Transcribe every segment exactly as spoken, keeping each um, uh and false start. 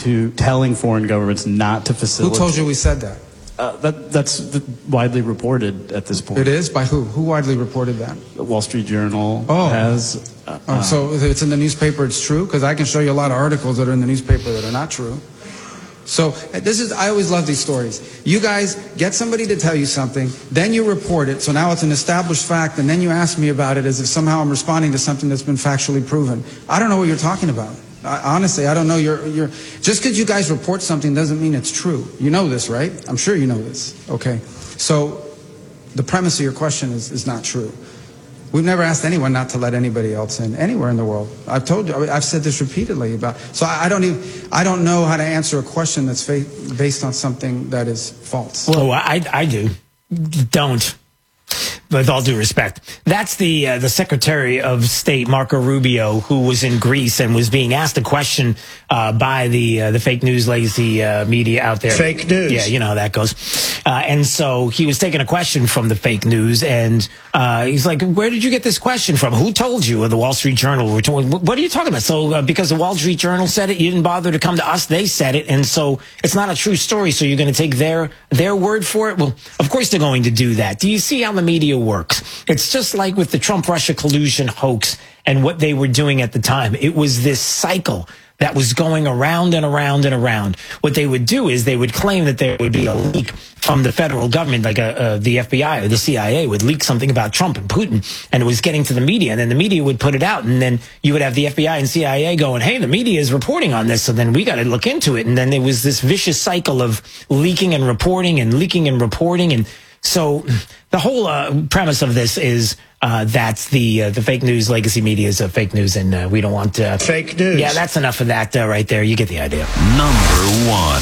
to telling foreign governments not to facilitate. Who told you we said that? Uh, that that's widely reported at this point. It is? By who? Who widely reported that? The Wall Street Journal oh. has. Uh, oh, so if it's in the newspaper, it's true? Because I can show you a lot of articles that are in the newspaper that are not true. So this is, I always love these stories. You guys get somebody to tell you something, then you report it, so now it's an established fact, and then you ask me about it as if somehow I'm responding to something that's been factually proven. I don't know what you're talking about. I, honestly, I don't know. You're, you're, just because you guys report something doesn't mean it's true. You know this, right? I'm sure you know this. Okay. So the premise of your question is, is not true. We've never asked anyone not to let anybody else in anywhere in the world. I've told you, I've said this repeatedly about. So I don't even, I don't know how to answer a question that's based on something that is false. Well, I, I do. Don't. With all due respect, that's the uh, the Secretary of State Marco Rubio, who was in Greece and was being asked a question uh, by the uh, the fake news lazy uh, media out there. Fake news, yeah, you know how that goes. Uh, and so he was taking a question from the fake news, and uh, he's like, "Where did you get this question from? Who told you?" Or the Wall Street Journal. We're told, what are you talking about? So uh, because the Wall Street Journal said it, you didn't bother to come to us. They said it, and so it's not a true story. So you're going to take their their word for it? Well, of course they're going to do that. Do you see how the media works? It's just like with the Trump-Russia collusion hoax and what they were doing at the time. It was this cycle that was going around and around and around. What they would do is they would claim that there would be a leak from the federal government, like a, a, the F B I or the C I A would leak something about Trump and Putin, and it was getting to the media, and then the media would put it out, and then you would have the F B I and C I A going, hey, the media is reporting on this, so then we got to look into it. And then there was this vicious cycle of leaking and reporting and leaking and reporting. And so the whole uh, premise of this is uh, that the uh, the fake news legacy media is uh, fake news, and uh, we don't want uh, fake news. Yeah, that's enough of that uh, right there. You get the idea. Number one.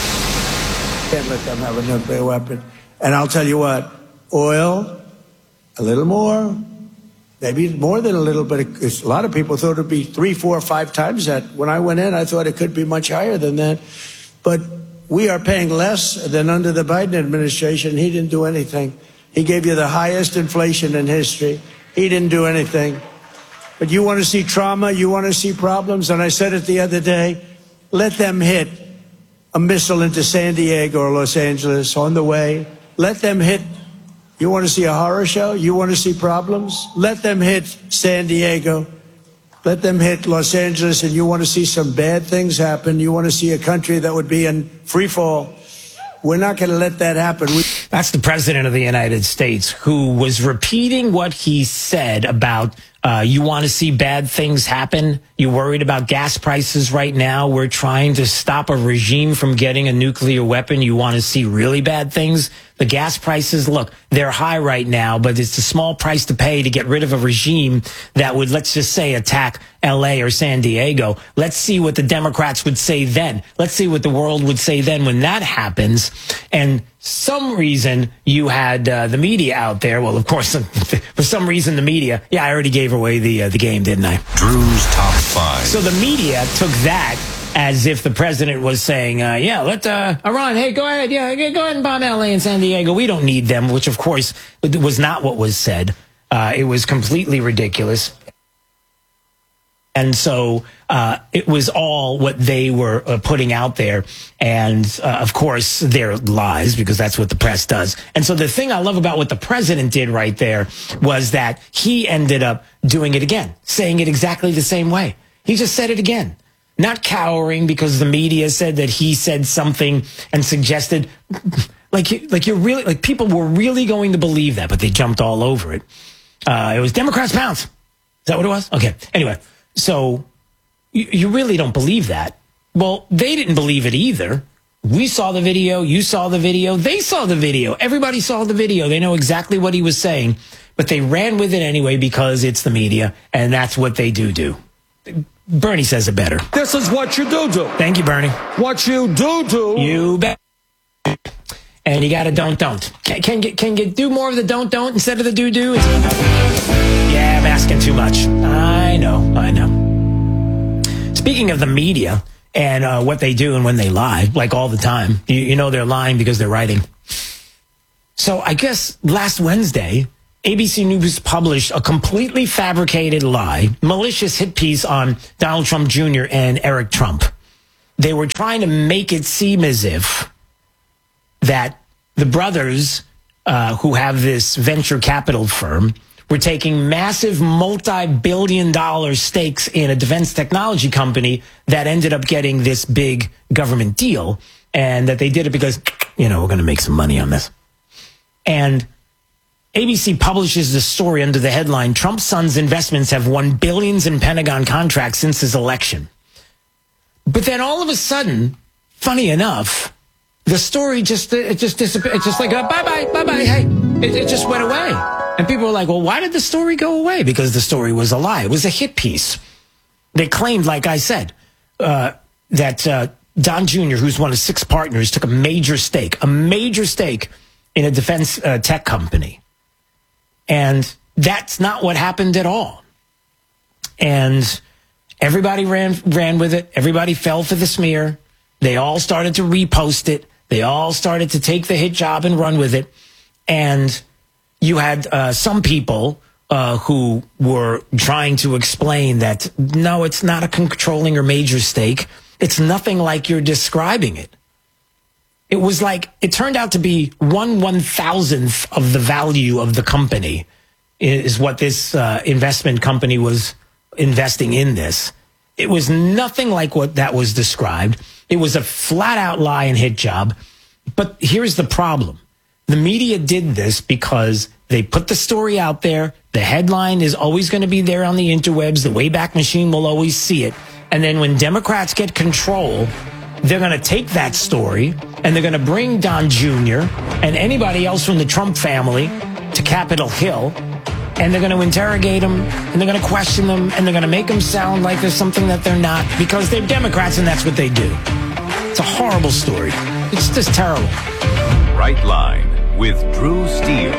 Can't let them have a nuclear weapon. And I'll tell you what, oil, a little more, maybe more than a little bit. A lot of people thought it would be three, four, five times that. When I went in, I thought it could be much higher than that. But we are paying less than under the Biden administration. He didn't do anything. He gave you the highest inflation in history. He didn't do anything. But you want to see trauma, you want to see problems, and I said it the other day, let them hit a missile into San Diego or Los Angeles on the way. Let them hit. You want to see a horror show? You want to see problems? Let them hit San Diego. Let them hit Los Angeles, and you want to see some bad things happen. You want to see a country that would be in free fall. We're not going to let that happen. We That's the president of the United States, who was repeating what he said about uh, you want to see bad things happen. You worried about gas prices right now. We're trying to stop a regime from getting a nuclear weapon. You want to see really bad things. The gas prices, look, they're high right now, but it's a small price to pay to get rid of a regime that would, let's just say, attack L A or San Diego. Let's see what the Democrats would say then. Let's see what the world would say then when that happens. And some reason you had uh, the media out there. Well, of course, for some reason, the media. Yeah, I already gave away the uh, the game, didn't I? Drew's top five. So the media took that as if the president was saying, uh, yeah, let uh, Iran, hey, go ahead. Yeah, go ahead and bomb L A and San Diego. We don't need them, which, of course, was not what was said. Uh, it was completely ridiculous. And so uh, it was all what they were uh, putting out there. And, uh, of course, they're lies, because that's what the press does. And so the thing I love about what the president did right there was that he ended up doing it again, saying it exactly the same way. He just said it again, not cowering because the media said that he said something and suggested, like, like you're really, like people were really going to believe that, but they jumped all over it. Uh, it was Democrats pounce. Is that what it was? Okay. Anyway. So you, you really don't believe that. Well, they didn't believe it either. We saw the video. You saw the video. They saw the video. Everybody saw the video. They know exactly what he was saying, but they ran with it anyway because it's the media, and that's what they do do. Bernie says it better. This is what you do do. Thank you, Bernie. What you do do. You bet. And you got to don't don't. Can, can, you, can you do more of the don't don't instead of the do do? Yeah, I'm asking too much. I know, I know. Speaking of the media and uh, what they do and when they lie, like all the time, you, you know they're lying because they're writing. So I guess last Wednesday, A B C News published a completely fabricated lie, malicious hit piece on Donald Trump Junior and Eric Trump. they were trying to make it seem as if that the brothers uh, who have this venture capital firm were taking massive multi-billion dollar stakes in a defense technology company that ended up getting this big government deal, and that they did it because, you know, we're going to make some money on this. And A B C publishes this story under the headline, Trump's son's investments have won billions in Pentagon contracts since his election. But then all of a sudden, funny enough, the story just, it just disappeared. It's just like, uh, bye-bye, bye-bye, hey. It, it just went away. And people were like, well, why did the story go away? Because the story was a lie. It was a hit piece. They claimed, like I said, uh, that uh, Don Junior, who's one of six partners, took a major stake, a major stake in a defense uh, tech company. And that's not what happened at all. And everybody ran ran with it. Everybody fell for the smear. They all started to repost it. They all started to take the hit job and run with it. And you had uh, some people uh, who were trying to explain that, no, it's not a controlling or major stake. It's nothing like you're describing it. It was like, it turned out to be one one thousandth of the value of the company is what this uh, investment company was investing in this. It was nothing like what that was described. It was a flat out lie and hit job. But here's the problem. The media did this because they put the story out there. The headline is always going to be there on the interwebs. The Wayback Machine will always see it. And then when Democrats get control, they're going to take that story and they're going to bring Don Junior and anybody else from the Trump family to Capitol Hill, and they're going to interrogate them and they're going to question them and they're going to make them sound like there's something that they're not because they're Democrats and that's what they do. It's a horrible story. It's just terrible. Right Line with Drew Steele.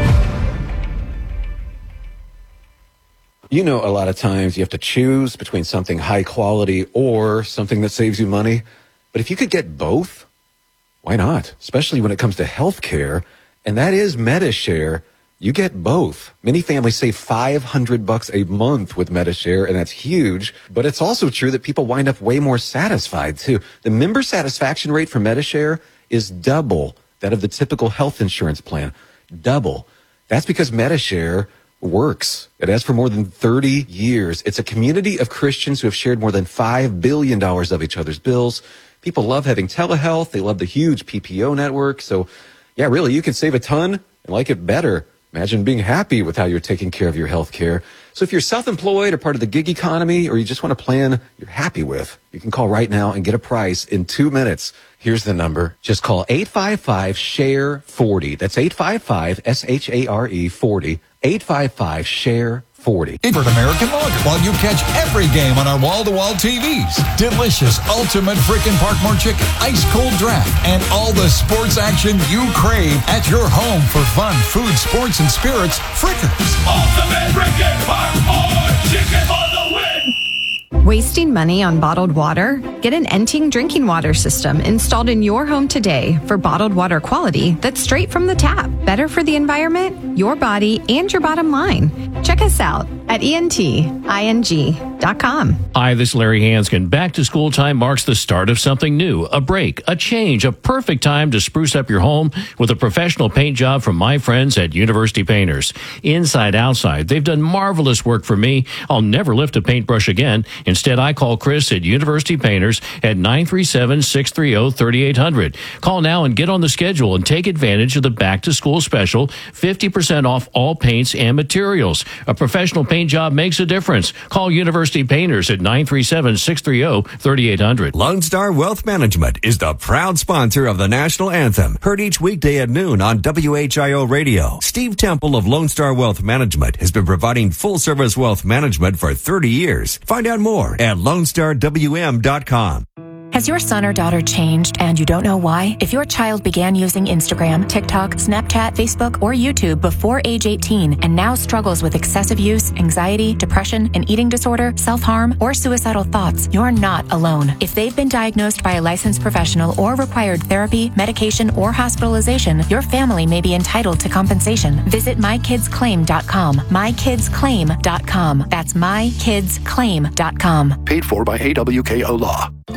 You know, a lot of times you have to choose between something high quality or something that saves you money. But if you could get both, why not? Especially when it comes to health care, and that is MediShare. You get both. Many families save five hundred bucks a month with MediShare, and that's huge. But it's also true that people wind up way more satisfied, too. The member satisfaction rate for MediShare is double that of the typical health insurance plan. Double. That's because MediShare works. It has for more than thirty years. It's a community of Christians who have shared more than five billion dollars of each other's bills. People love having telehealth. They love the huge P P O network. So, yeah, really, you can save a ton and like it better. Imagine being happy with how you're taking care of your health care. So if you're self-employed or part of the gig economy, or you just want a plan you're happy with, you can call right now and get a price in two minutes. Here's the number. Just call eight five five, S H A R E, forty. That's eight five five, S H A R E, forty. eight five five, S H A R E, forty. Favorite American lager while you catch every game on our wall-to-wall T Vs. Delicious ultimate frickin' Parkmore chicken, ice cold draft, and all the sports action you crave at your home for fun, food, sports, and spirits. Frickers. Ultimate frickin' Parkmore chicken for the win. Wasting money on bottled water? Get an Enting drinking water system installed in your home today for bottled water quality that's straight from the tap. Better for the environment, your body, and your bottom line. Check us out at E N T I N G dot com. Hi, this is Larry Hanskin. Back to school time marks the start of something new, a break, a change, a perfect time to spruce up your home with a professional paint job from my friends at University Painters. Inside, outside, they've done marvelous work for me. I'll never lift a paintbrush again. Instead, I call Chris at University Painters at nine three seven, six three zero, three eight zero zero. Call now and get on the schedule and take advantage of the back-to-school special, fifty percent off all paints and materials. A professional paint job makes a difference. Call University Painters at nine three seven, six three zero, three eight zero zero. Lone Star Wealth Management is the proud sponsor of the national anthem, heard each weekday at noon on W H I O Radio. Steve Temple of Lone Star Wealth Management has been providing full-service wealth management for thirty years. Find out more at lone star w m dot com. Has your son or daughter changed and you don't know why? If your child began using Instagram, TikTok, Snapchat, Facebook, or YouTube before age eighteen and now struggles with excessive use, anxiety, depression, an eating disorder, self-harm, or suicidal thoughts, you're not alone. If they've been diagnosed by a licensed professional or required therapy, medication, or hospitalization, your family may be entitled to compensation. Visit my kids claim dot com. my kids claim dot com. That's my kids claim dot com. Paid for by A W K O Law.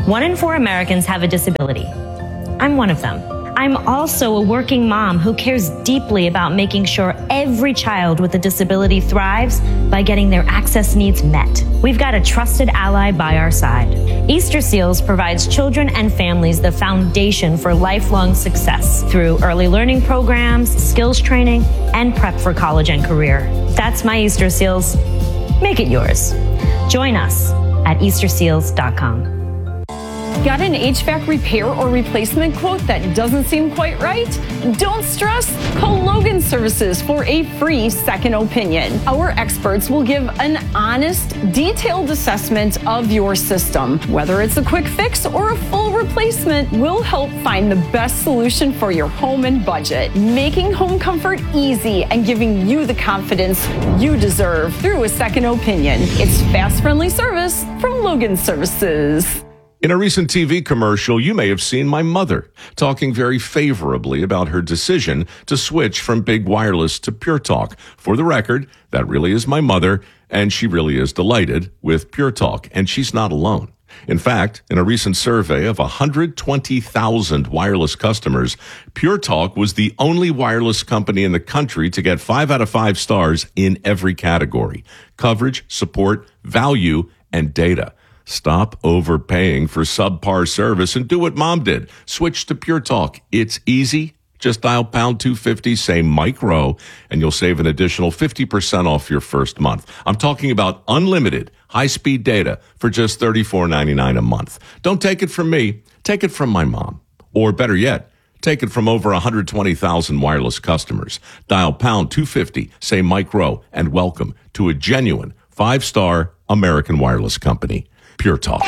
One in four Americans have a disability. I'm one of them. I'm also a working mom who cares deeply about making sure every child with a disability thrives by getting their access needs met. We've got a trusted ally by our side. Easter Seals provides children and families the foundation for lifelong success through early learning programs, skills training, and prep for college and career. That's my Easter Seals. Make it yours. Join us at Easter Seals dot com. Got an H V A C repair or replacement quote that doesn't seem quite right? Don't stress. Call Logan Services for a free second opinion. Our experts will give an honest, detailed assessment of your system. Whether it's a quick fix or a full replacement, we'll help find the best solution for your home and budget, making home comfort easy and giving you the confidence you deserve through a second opinion. It's fast, friendly service from Logan Services. In a recent T V commercial, you may have seen my mother talking very favorably about her decision to switch from Big Wireless to Pure Talk. For the record, that really is my mother, and she really is delighted with Pure Talk, and she's not alone. In fact, in a recent survey of one hundred twenty thousand wireless customers, Pure Talk was the only wireless company in the country to get five out of five stars in every category: coverage, support, value, and data. Stop overpaying for subpar service and do what Mom did. Switch to Pure Talk. It's easy. Just dial pound two fifty, say Mike Rowe, and you'll save an additional fifty percent off your first month. I'm talking about unlimited high-speed data for just thirty-four ninety-nine a month. Don't take it from me. Take it from my mom. Or better yet, take it from over one hundred twenty thousand wireless customers. Dial pound two fifty, say Mike Rowe, and welcome to a genuine five-star American wireless company. Pure Talk.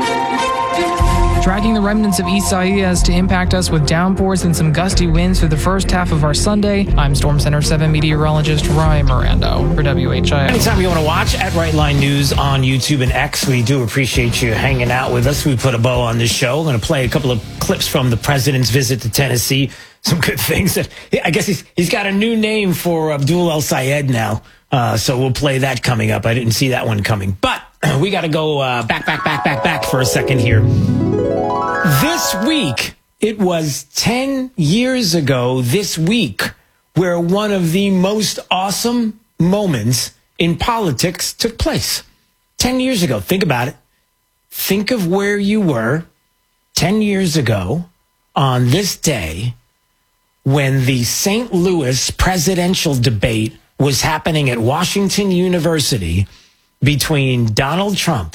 Tracking the remnants of Isaias to impact us with downpours and some gusty winds for the first half of our Sunday. I'm Storm Center seven meteorologist Ryan Mirando for W H I O. Anytime you want to watch at Right Line News on YouTube and X, we do appreciate you hanging out with us. We put a bow on this show. We're going to play a couple of clips from the president's visit to Tennessee. Some good things. That, I guess he's he's got a new name for Abdul El-Sayed now. Uh, so we'll play that coming up. I didn't see that one coming. But we got to go uh, back, back, back, back, back for a second here. This week, it was ten years ago this week where one of the most awesome moments in politics took place. ten years ago. Think about it. Think of where you were ten years ago on this day when the Saint Louis presidential debate was happening at Washington University between Donald Trump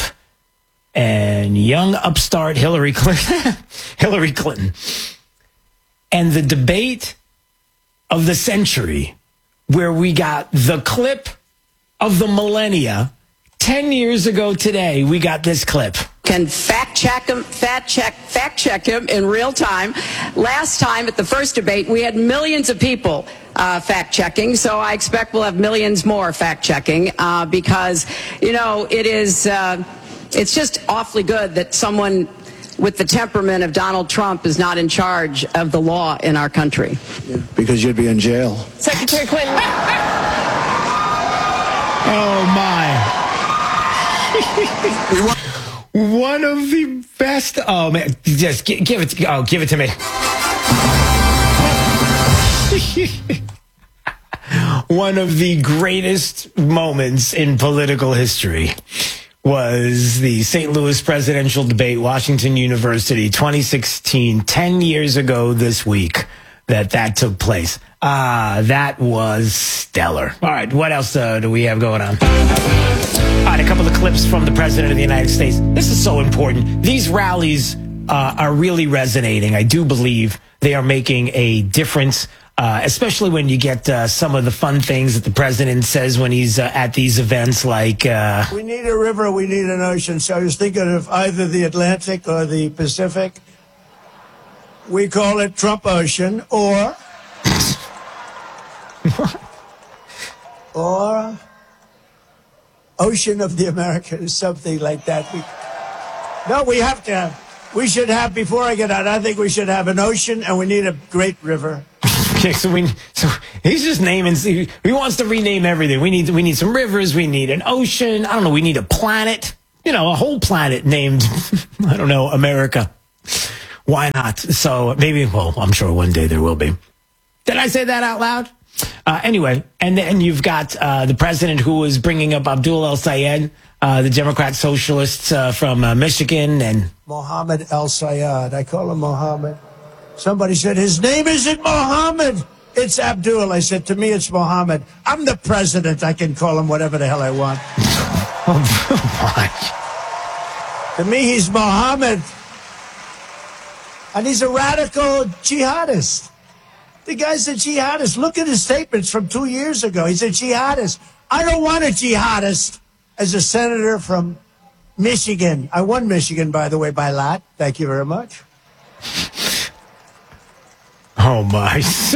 and young upstart Hillary Clinton. Hillary Clinton. And the debate of the century, where we got the clip of the millennia. ten years ago today, we got this clip. Can fact check him, fact check, fact check him in real time. Last time at the first debate, we had millions of people uh, fact checking, so I expect we'll have millions more fact checking uh, because, you know, it is, uh, it's just awfully good that someone with the temperament of Donald Trump is not in charge of the law in our country. Yeah, because you'd be in jail. Secretary Clinton. Oh, my. One of the best. Oh man, just give, give it. Oh, give it to me. One of the greatest moments in political history was the Saint Louis presidential debate, Washington University, twenty sixteen. Ten years ago this week that that took place. Ah, uh, that was stellar. All right, what else uh, do we have going on? All right, a couple of clips from the President of the United States. This is so important. These rallies uh, are really resonating. I do believe they are making a difference, uh, especially when you get uh, some of the fun things that the President says when he's uh, at these events like... Uh, we need a river, we need an ocean. So I was thinking of either the Atlantic or the Pacific. We call it Trump Ocean, or... or... Ocean of the Americas, something like that. We, no, we have to, we should have, before I get out, I think we should have an ocean and we need a great river. Okay, so we, so he's just naming, he wants to rename everything. We need, we need some rivers, we need an ocean, I don't know, we need a planet. you know, a whole planet named, I don't know, America. Why not? So maybe, well, I'm sure one day there will be. Did I say that out loud? Uh, anyway, and then you've got uh, the president who was bringing up Abdul El-Sayed, uh, the Democrat socialist uh, from uh, Michigan. And Mohammed El-Sayed. I call him Mohammed. Somebody said, his name isn't Mohammed. It's Abdul. I said, to me, it's Mohammed. I'm the president. I can call him whatever the hell I want. Oh, my. To me, he's Mohammed. And he's a radical jihadist. The guy's a jihadist. Look at his statements from two years ago. He's a jihadist. I don't want a jihadist as a senator from Michigan. I won Michigan, by the way, by a lot. Thank you very much. Oh, my. So,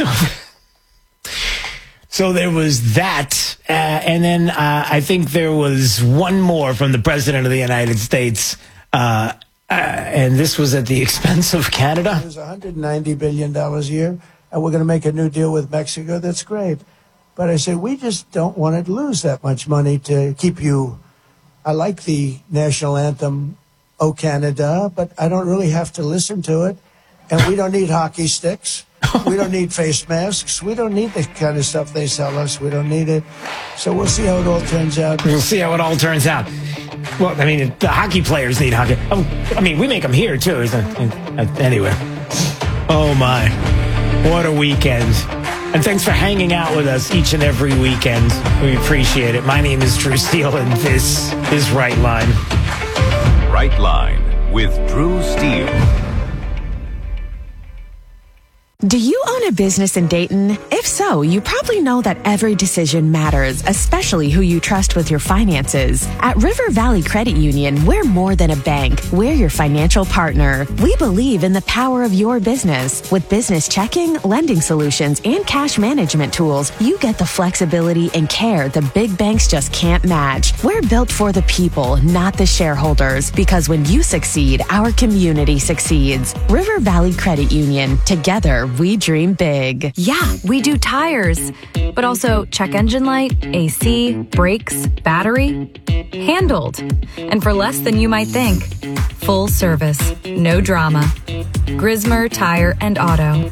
so there was that. Uh, and then uh, I think there was one more from the president of the United States. Uh, uh, and this was at the expense of Canada. It was one hundred ninety billion dollars a year. And we're going to make a new deal with Mexico. That's great. But I said, we just don't want to lose that much money to keep you. I like the national anthem, O Canada, but I don't really have to listen to it. And we don't need hockey sticks. We don't need face masks. We don't need the kind of stuff they sell us. We don't need it. So we'll see how it all turns out. We'll see how it all turns out. Well, I mean, the hockey players need hockey. Oh, I mean, we make them here, too. Anyway. Oh, my. What a weekend. And thanks for hanging out with us each and every weekend. We appreciate it. My name is Drew Steele, and this is Right Line. Right Line with Drew Steele. Do you own a business in Dayton? If so, you probably know that every decision matters, especially who you trust with your finances. At River Valley Credit Union, we're more than a bank. We're your financial partner. We believe in the power of your business. With business checking, lending solutions, and cash management tools, you get the flexibility and care the big banks just can't match. We're built for the people, not the shareholders, because when you succeed, our community succeeds. River Valley Credit Union. Together, we dream big. Yeah, we do tires, but also check engine light, A C, brakes, battery. Handled. And for less than you might think. Full service, no drama. Grismer Tire and Auto.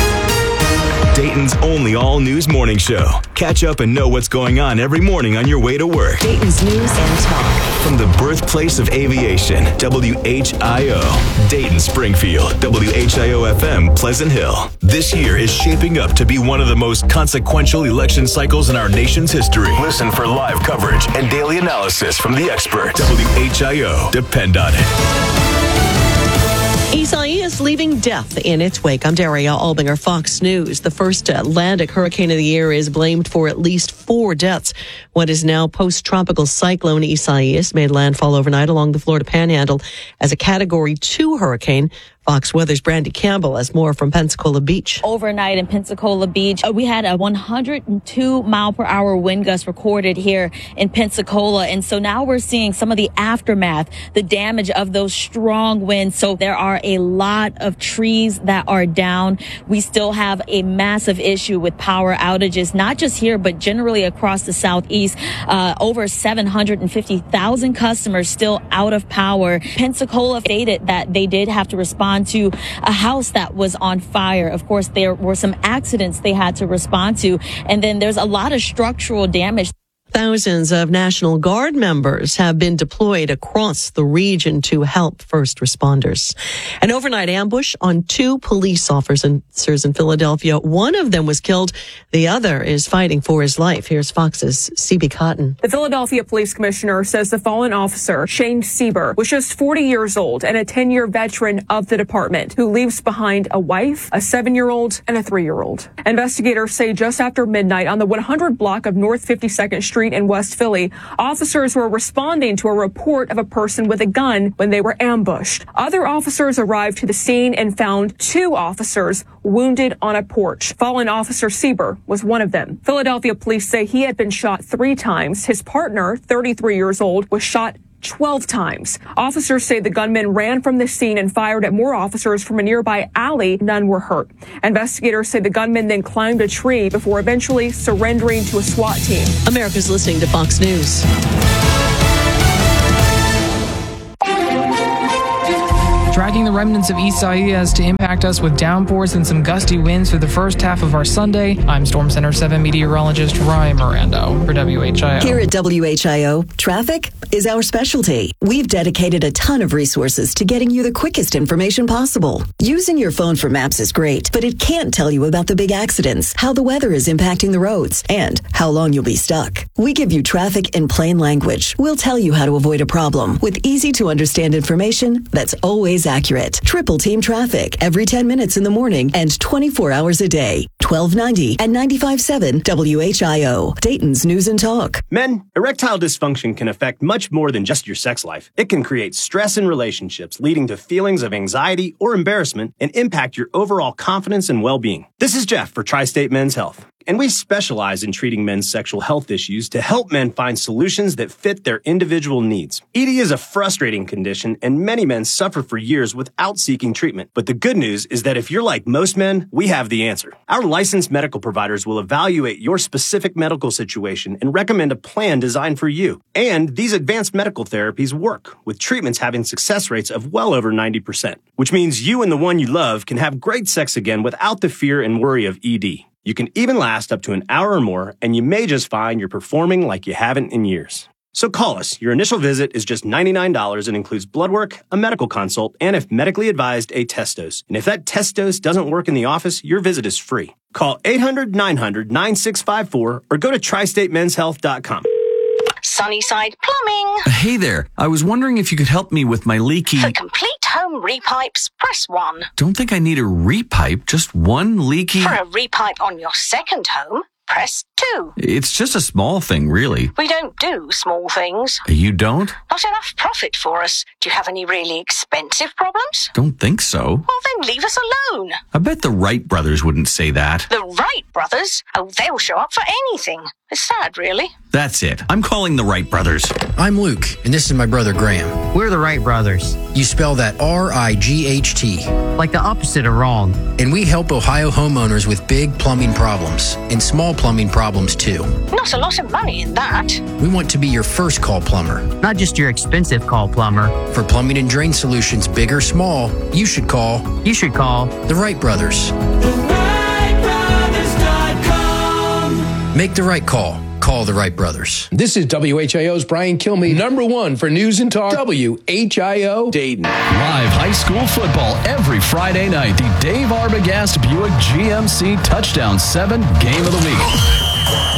Dayton's only all-news morning show. Catch up and know what's going on every morning on your way to work. Dayton's News and Talk. From the birthplace of aviation, W H I O. Dayton, Springfield, W H I O F M, Pleasant Hill. This year is shaping up to be one of the most consequential election cycles in our nation's history. Listen for live coverage and daily analysis from the experts. W H I O. Depend on it. Isaias leaving death in its wake. I'm Daria Albinger, Fox News. The first Atlantic hurricane of the year is blamed for at least four deaths. What is now post-tropical cyclone Isaias made landfall overnight along the Florida Panhandle as a Category two hurricane. Fox Weather's Brandy Campbell has more from Pensacola Beach. Overnight in Pensacola Beach, we had a one hundred two mile per hour wind gust recorded here in Pensacola. And so now we're seeing some of the aftermath, the damage of those strong winds. So there are a lot of trees that are down. We still have a massive issue with power outages, not just here, but generally across the Southeast. Uh, over seven hundred fifty thousand customers still out of power. Pensacola stated that they did have to respond to a house that was on fire. Of course, there were some accidents they had to respond to. And then there's a lot of structural damage. Thousands of National Guard members have been deployed across the region to help first responders. An overnight ambush on two police officers in Philadelphia. One of them was killed. The other is fighting for his life. Here's Fox's C B Cotton. The Philadelphia Police Commissioner says the fallen officer, Shane Sieber, was just forty years old and a ten-year veteran of the department who leaves behind a wife, a seven-year-old, and a three-year-old. Investigators say just after midnight on the one hundred block of North fifty-second Street in West Philly, officers were responding to a report of a person with a gun when they were ambushed. Other officers arrived to the scene and found two officers wounded on a porch. Fallen officer Sieber was one of them. Philadelphia police say he had been shot three times. His partner, thirty-three years old, was shot twelve times. Officers say the gunman ran from the scene and fired at more officers from a nearby alley. None were hurt. Investigators say the gunman then climbed a tree before eventually surrendering to a SWAT team. America's listening to Fox News. the remnants of Isaias to impact us with downpours and some gusty winds for the first half of our Sunday. I'm Storm Center seven meteorologist Ryan Mirando for W H I O. Here at W H I O, traffic is our specialty. We've dedicated a ton of resources to getting you the quickest information possible. Using your phone for maps is great, but it can't tell you about the big accidents, how the weather is impacting the roads, and how long you'll be stuck. We give you traffic in plain language. We'll tell you how to avoid a problem with easy-to-understand information that's always accurate. Triple Team Traffic every ten minutes in the morning and twenty-four hours a day. twelve ninety and ninety-five point seven W H I O, Dayton's News and Talk. Men, erectile dysfunction can affect much more than just your sex life. It can create stress in relationships, leading to feelings of anxiety or embarrassment and impact your overall confidence and well-being. This is Jeff for Tri-State Men's Health, and we specialize in treating men's sexual health issues to help men find solutions that fit their individual needs. E D is a frustrating condition, and many men suffer for years without seeking treatment. But the good news is that if you're like most men, we have the answer. Our licensed medical providers will evaluate your specific medical situation and recommend a plan designed for you. And these advanced medical therapies work, with treatments having success rates of well over ninety percent, which means you and the one you love can have great sex again without the fear and worry of E D. You can even last up to an hour or more, and you may just find you're performing like you haven't in years. So call us. Your initial visit is just ninety-nine dollars and includes blood work, a medical consult, and if medically advised, a test dose. And if that test dose doesn't work in the office, your visit is free. Call eight hundred, nine hundred, nine six five four or go to tri state men's health dot com. Sunnyside Plumbing. Hey there. I was wondering if you could help me with my leaky... For complete home repipes, press one. Don't think I need a repipe, just one leaky... For a repipe on your second home, press two. It's just a small thing, really. We don't do small things. You don't? Not enough profit for us. Do you have any really expensive problems? Don't think so. Well, then leave us alone. I bet the Wright brothers wouldn't say that. The Wright brothers? Oh, they'll show up for anything. It's sad, really. That's it. I'm calling the Wright brothers. I'm Luke, and this is my brother Graham. We're the Wright brothers. You spell that R I G H T. Like the opposite of wrong. And we help Ohio homeowners with big plumbing problems and small plumbing problems too. Not a lot of money in that. We want to be your first call plumber. Not just your expensive call plumber. For plumbing and drain solutions, big or small, you should call. You should call the Wright brothers. the wright brothers dot com. Make the right call. Call the Wright brothers. This is W H I O's Brian Kilmeade, number one for News and Talk, W H I O Dayton. Live high school football every Friday night. The Dave Arbogast Buick G M C Touchdown seven Game of the Week.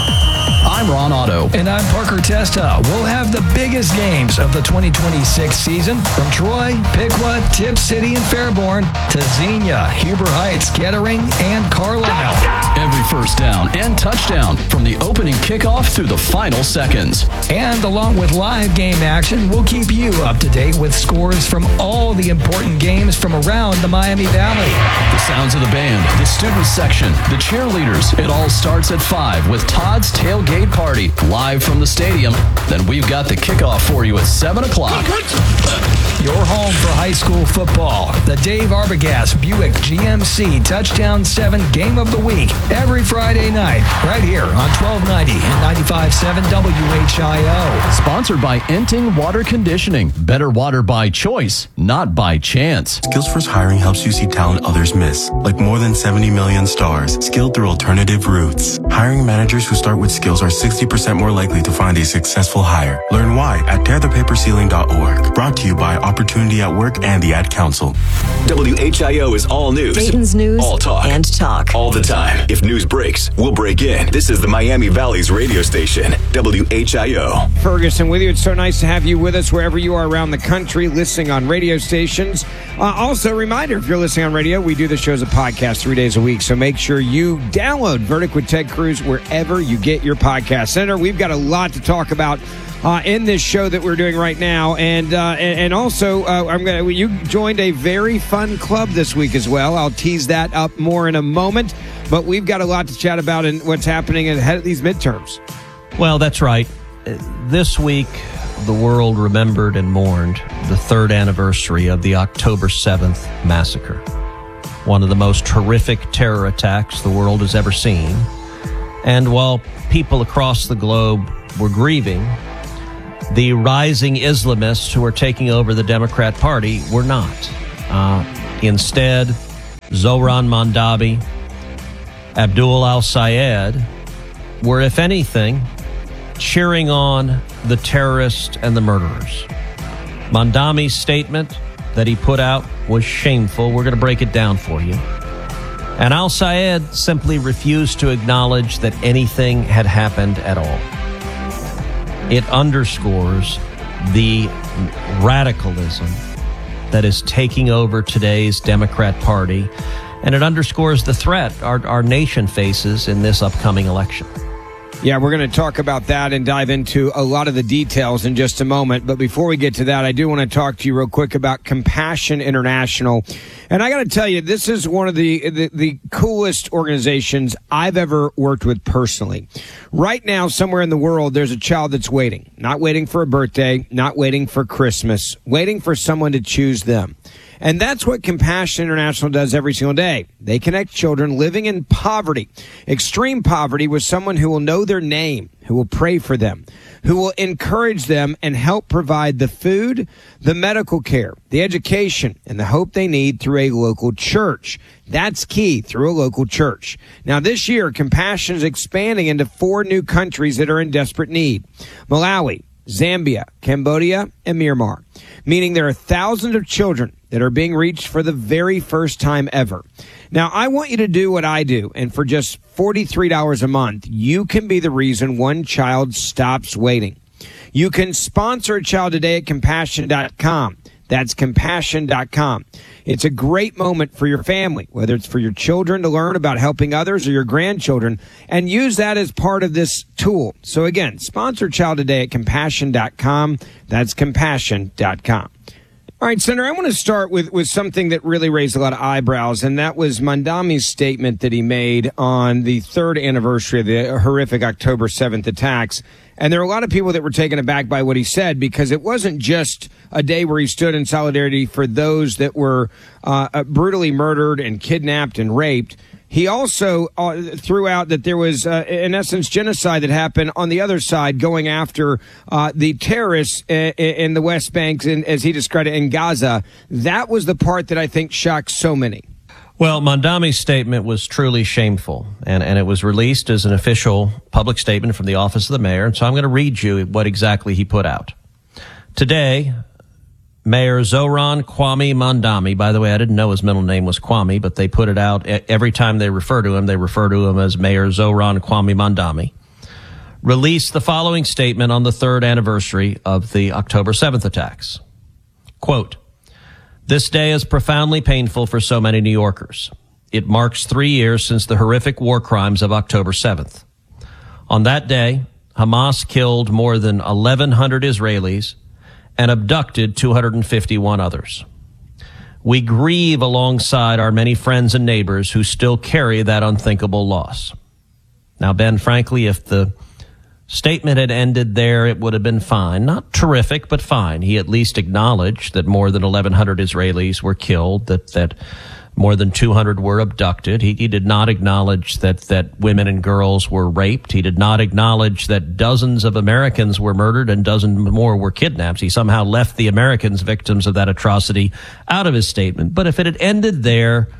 I'm Ron Otto. And I'm Parker Testa. We'll have the biggest games of the twenty twenty-six season from Troy, Piqua, Tip City, and Fairborn to Xenia, Huber Heights, Kettering, and Carlisle. Every first down and touchdown from the opening kickoff through the final seconds. And along with live game action, we'll keep you up to date with scores from all the important games from around the Miami Valley. The sounds of the band, the student section, the cheerleaders. It all starts at five with Todd's Tailgate Party live from the stadium. Then we've got the kickoff for you at seven o'clock. Your home for high school football. The Dave Arbogast Buick G M C Touchdown seven Game of the Week. Every Friday night, right here on twelve ninety and ninety-five point seven W H I O. Sponsored by Enting Water Conditioning. Better water by choice, not by chance. Skillsforce Hiring helps you see talent others miss, like more than seventy million stars, skilled through alternative routes. Hiring managers who start with skills are sixty percent more likely to find a successful hire. Learn why at tear the paper ceiling dot org. Brought to you by Opportunity at Work and the Ad Council. W H I O is all news. Dayton's News all talk. and talk. All the time. If news breaks, we'll break in. This is the Miami Valley's radio station, W H I O. Ferguson with you. It's so nice to have you with us wherever you are around the country, listening on radio stations. Uh, also, a reminder, if you're listening on radio, we do the show as a podcast three days a week, so make sure you download Verdict with Ted Cruz wherever you get your podcast. Senator, we've got a lot to talk about Uh, in this show that we're doing right now, and uh, and, and also uh, I'm gonna you joined a very fun club this week as well. I'll tease that up more in a moment, but we've got a lot to chat about in what's happening ahead of these midterms. Well, that's right. This week, the world remembered and mourned the third anniversary of the October seventh massacre, one of the most horrific terror attacks the world has ever seen. And while people across the globe were grieving, the rising Islamists who are taking over the Democrat Party were not. Uh, instead, Zohran Mamdani, Abdul al-Sayed were, if anything, cheering on the terrorists and the murderers. Mamdani's statement that he put out was shameful. We're going to break it down for you. And al-Sayed simply refused to acknowledge that anything had happened at all. It underscores the radicalism that is taking over today's Democrat Party, and it underscores the threat our, our nation faces in this upcoming election. Yeah, we're going to talk about that and dive into a lot of the details in just a moment. But before we get to that, I do want to talk to you real quick about Compassion International. And I got to tell you, this is one of the, the, the coolest organizations I've ever worked with personally. Right now, somewhere in the world, there's a child that's waiting. Not waiting for a birthday, not waiting for Christmas, waiting for someone to choose them. And that's what Compassion International does every single day. They connect children living in poverty, extreme poverty, with someone who will know their name, who will pray for them, who will encourage them and help provide the food, the medical care, the education, and the hope they need through a local church. That's key, through a local church. Now, this year, Compassion is expanding into four new countries that are in desperate need: Malawi, Zambia, Cambodia, and Myanmar, meaning there are thousands of children that are being reached for the very first time ever. Now, I want you to do what I do, and for just forty-three dollars a month, you can be the reason one child stops waiting. You can sponsor a child today at compassion dot com. That's compassion dot com. It's a great moment for your family, whether it's for your children to learn about helping others or your grandchildren, and use that as part of this tool. So again, sponsor a child today at compassion dot com. That's compassion dot com. All right, Senator, I want to start with, with something that really raised a lot of eyebrows, and that was Mamdani's statement that he made on the third anniversary of the horrific October seventh attacks. And there are a lot of people that were taken aback by what he said, because it wasn't just a day where he stood in solidarity for those that were uh, brutally murdered and kidnapped and raped. He also uh, threw out that there was, uh, in essence, genocide that happened on the other side, going after uh, the terrorists in, in the West Bank, and as he described it, in Gaza. That was the part that I think shocked so many. Well, Mamdani's statement was truly shameful, and, and it was released as an official public statement from the office of the mayor. And so I'm going to read you what exactly he put out. Today, Mayor Zohran Kwame Mamdani, by the way, I didn't know his middle name was Kwame, but they put it out. Every time they refer to him, they refer to him as Mayor Zohran Kwame Mamdani, released the following statement on the third anniversary of the October seventh attacks. Quote, "This day is profoundly painful for so many New Yorkers. It marks three years since the horrific war crimes of October seventh. On that day, Hamas killed more than eleven hundred Israelis and abducted two hundred fifty-one others. We grieve alongside our many friends and neighbors who still carry that unthinkable loss." Now, Ben, frankly, if the statement had ended there, it would have been fine. Not terrific, but fine. He at least acknowledged that more than eleven hundred Israelis were killed, that that more than two hundred were abducted. He, he did not acknowledge that, that women and girls were raped. He did not acknowledge that dozens of Americans were murdered and dozens more were kidnapped. He somehow left the Americans victims of that atrocity out of his statement. But if it had ended there,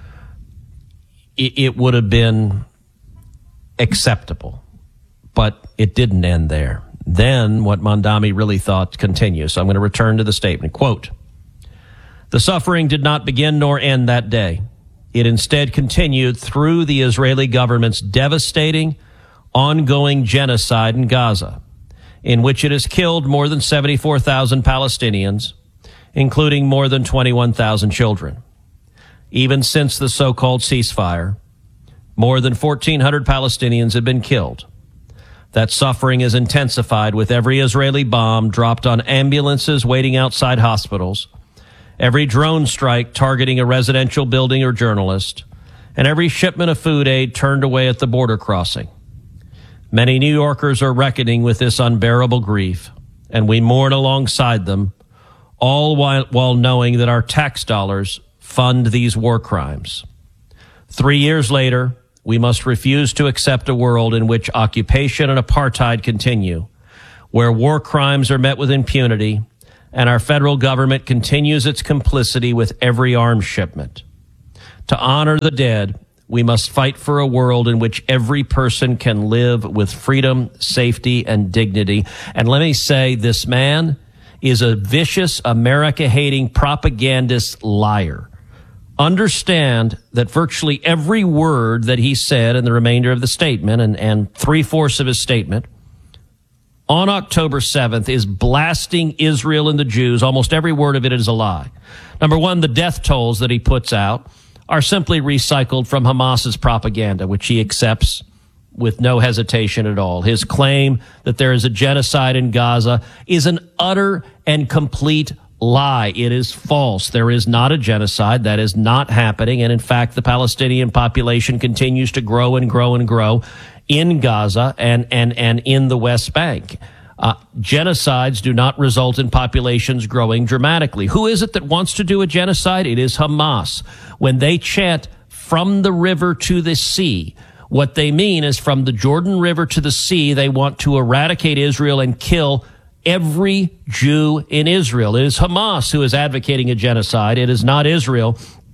it, it would have been acceptable. But it didn't end there. Then what Mamdani really thought continues. So I'm going to return to the statement. Quote, "The suffering did not begin nor end that day. It instead continued through the Israeli government's devastating, ongoing genocide in Gaza, in which it has killed more than seventy-four thousand Palestinians, including more than twenty-one thousand children. Even since the so-called ceasefire, more than fourteen hundred Palestinians have been killed. That suffering is intensified with every Israeli bomb dropped on ambulances waiting outside hospitals, every drone strike targeting a residential building or journalist, and every shipment of food aid turned away at the border crossing. Many New Yorkers are reckoning with this unbearable grief, and we mourn alongside them, all while, while knowing that our tax dollars fund these war crimes. Three years later, we must refuse to accept a world in which occupation and apartheid continue, where war crimes are met with impunity, and our federal government continues its complicity with every arms shipment. To honor the dead, we must fight for a world in which every person can live with freedom, safety, and dignity. And let me say, this man is a vicious, America-hating propagandist liar. Understand that virtually every word that he said in the remainder of the statement, and, and three-fourths of his statement, on October seventh is blasting Israel and the Jews. Almost every word of it is a lie. Number one, the death tolls that he puts out are simply recycled from Hamas's propaganda, which he accepts with no hesitation at all. His claim that there is a genocide in Gaza is an utter and complete lie. It is false. There is not a genocide. That is not happening. And in fact, the Palestinian population continues to grow and grow and grow in Gaza and, and, and in the West Bank. Uh, genocides do not result in populations growing dramatically. Who is it that wants to do a genocide? It is Hamas. When they chant from the river to the sea, what they mean is from the Jordan River to the sea, they want to eradicate Israel and kill every Jew in Israel. It is Hamas who is advocating a genocide. It is not Israel.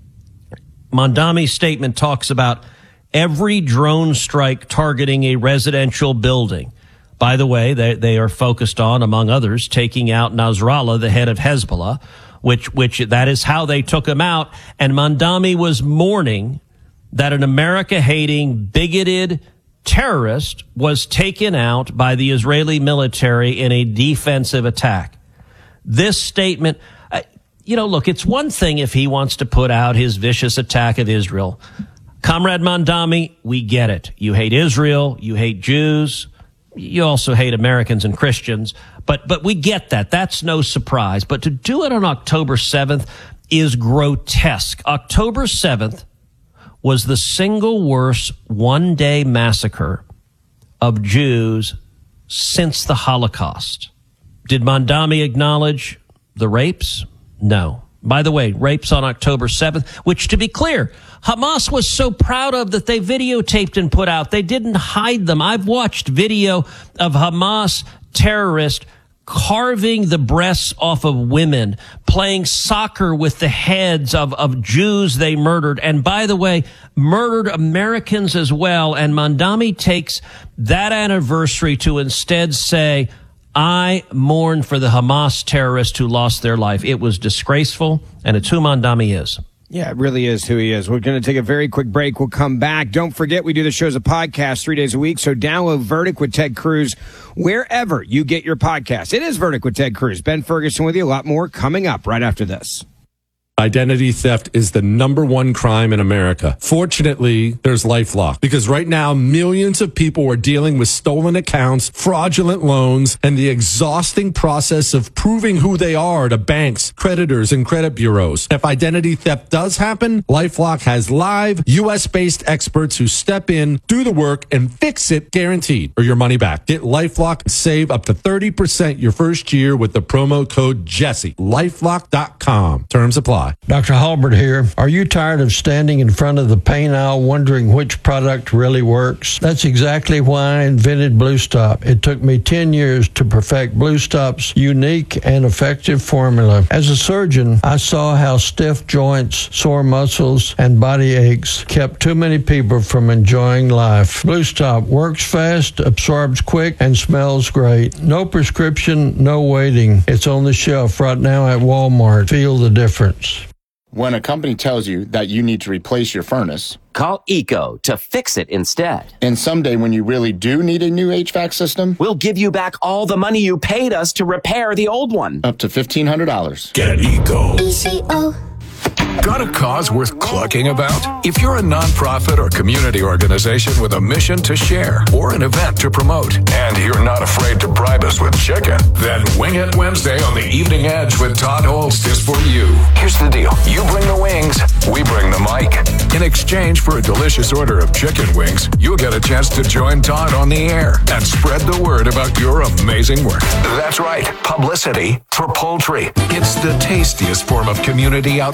Mondami's statement talks about every drone strike targeting a residential building. By the way, they, they are focused on, among others, taking out Nasrallah, the head of Hezbollah, which, which that is how they took him out. And Mondami was mourning that an America-hating, bigoted terrorist was taken out by the Israeli military in a defensive attack. This statement, uh, you know, look, it's one thing if he wants to put out his vicious attack of Israel. Comrade Mondami, we get it. You hate Israel. You hate Jews. You also hate Americans and Christians. But, but we get that. That's no surprise. But to do it on October seventh is grotesque. October seventh was the single worst one-day massacre of Jews since the Holocaust. Did Mondami acknowledge the rapes? No. By the way, rapes on October seventh, which, to be clear, Hamas was so proud of that they videotaped and put out. They didn't hide them. I've watched video of Hamas terrorists carving the breasts off of women, playing soccer with the heads of, of Jews they murdered. And by the way, murdered Americans as well. And Mondami takes that anniversary to instead say, I mourn for the Hamas terrorists who lost their life. It was disgraceful, and it's who Mondami is. Yeah, it really is who he is. We're going to take a very quick break. We'll come back. Don't forget, we do the show as a podcast three days a week, so download Verdict with Ted Cruz wherever you get your podcast. It is Verdict with Ted Cruz. Ben Ferguson with you. A lot more coming up right after this. Identity theft is the number one crime in America. Fortunately, there's LifeLock, because right now millions of people are dealing with stolen accounts, fraudulent loans, and the exhausting process of proving who they are to banks, creditors, and credit bureaus. If identity theft does happen, LifeLock has live U S-based experts who step in, do the work, and fix it guaranteed, or your money back. Get LifeLock and save up to thirty percent your first year with the promo code Jesse. LifeLock dot com. Terms apply. Doctor Halbert here. Are you tired of standing in front of the pain aisle wondering which product really works? That's exactly why I invented Blue Stop. It took me ten years to perfect Blue Stop's unique and effective formula. As a surgeon, I saw how stiff joints, sore muscles, and body aches kept too many people from enjoying life. Blue Stop works fast, absorbs quick, and smells great. No prescription, no waiting. It's on the shelf right now at Walmart. Feel the difference. When a company tells you that you need to replace your furnace, call Eco to fix it instead. And someday when you really do need a new H V A C system, we'll give you back all the money you paid us to repair the old one. Up to fifteen hundred dollars. Get Eco. E C O. Got a cause worth clucking about? If you're a nonprofit or community organization with a mission to share or an event to promote, and you're not afraid to bribe us with chicken, then Wing It Wednesday on the Evening Edge with Todd Holst is for you. Here's the deal. You bring the wings, we bring the mic. In exchange for a delicious order of chicken wings, you'll get a chance to join Todd on the air and spread the word about your amazing work. That's right. Publicity for poultry. It's the tastiest form of community outreach you'll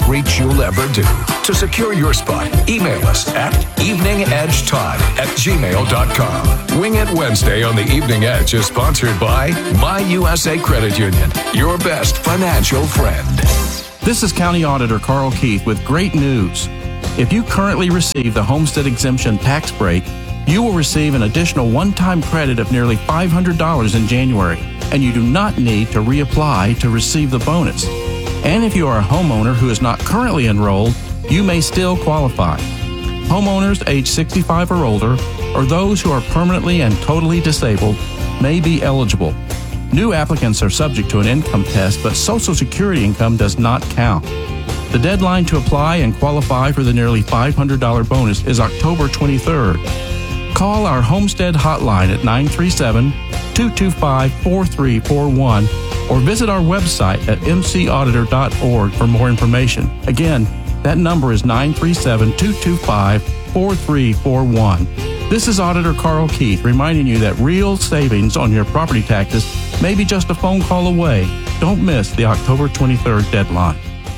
you'll ever do. To secure your spot, email us at eveningedgetodd at gmail dot com. Wing It Wednesday on the Evening Edge is sponsored by My U S A Credit Union, your best financial friend. This is County Auditor Carl Keith with great news. If you currently receive the Homestead Exemption tax break, you will receive an additional one-time credit of nearly five hundred dollars in January, and you do not need to reapply to receive the bonus. And if you are a homeowner who is not currently enrolled, you may still qualify. Homeowners age sixty-five or older, or those who are permanently and totally disabled, may be eligible. New applicants are subject to an income test, but Social Security income does not count. The deadline to apply and qualify for the nearly five hundred dollars bonus is October twenty-third. Call our Homestead hotline at nine three seven, two two five, four three four one or visit our website at m c auditor dot org for more information. Again, that number is nine three seven, two two five, four three four one. This is Auditor Carl Keith reminding you that real savings on your property taxes may be just a phone call away. Don't miss the October twenty-third deadline.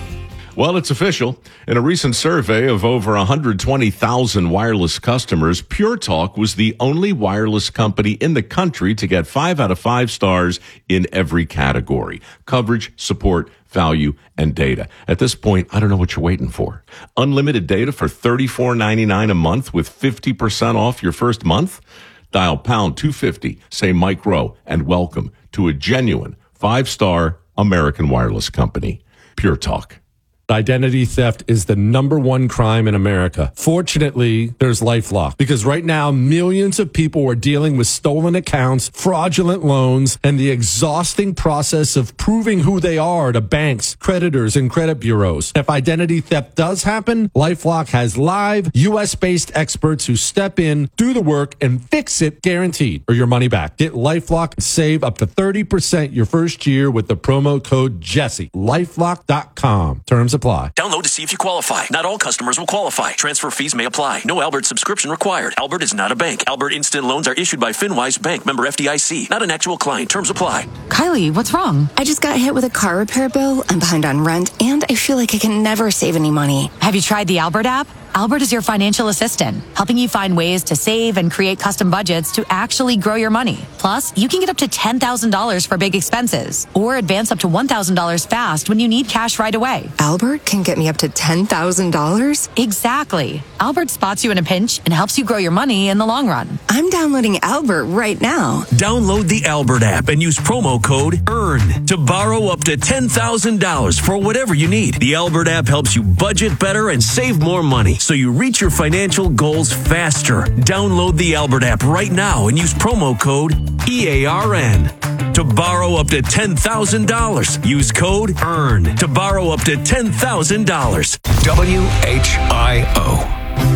Well, it's official. In a recent survey of over one hundred twenty thousand wireless customers, Pure Talk was the only wireless company in the country to get five out of five stars in every category: coverage, support, value, and data. At this point, I don't know what you're waiting for. Unlimited data for thirty-four ninety-nine a month with fifty percent off your first month? Dial pound two fifty, say Mike Rowe, and welcome to a genuine five-star American wireless company. Pure Talk. Identity theft is the number one crime in America. Fortunately, there's LifeLock, because right now millions of people are dealing with stolen accounts, fraudulent loans, and the exhausting process of proving who they are to banks, creditors, and credit bureaus. If identity theft does happen, LifeLock has live U S-based experts who step in, do the work, and fix it guaranteed, or your money back. Get LifeLock and save up to thirty percent your first year with the promo code Jesse. LifeLock dot com. Terms apply. Download to see if you qualify. Not all customers will qualify. Transfer fees may apply. No Albert subscription required. Albert is not a bank. Albert Instant Loans are issued by FinWise Bank, member F D I C. Not an actual client. Terms apply. Kylie, what's wrong? I just got hit with a car repair bill. I'm behind on rent, and I feel like I can never save any money. Have you tried the Albert app? Albert is your financial assistant, helping you find ways to save and create custom budgets to actually grow your money. Plus, you can get up to ten thousand dollars for big expenses, or advance up to one thousand dollars fast when you need cash right away. Albert can get me up to ten thousand dollars? Exactly. Albert spots you in a pinch and helps you grow your money in the long run. I'm downloading Albert right now. Download the Albert app and use promo code EARN to borrow up to ten thousand dollars for whatever you need. The Albert app helps you budget better and save more money, so you reach your financial goals faster. Download the Albert app right now and use promo code E A R N to borrow up to ten thousand dollars. Use code EARN to borrow up to ten thousand dollars. W H I O.